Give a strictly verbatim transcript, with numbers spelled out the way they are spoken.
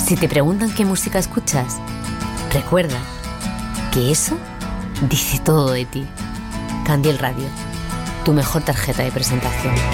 Si te preguntan qué música escuchas, recuerda que eso dice todo de ti. Candiel Radio, tu mejor tarjeta de presentación.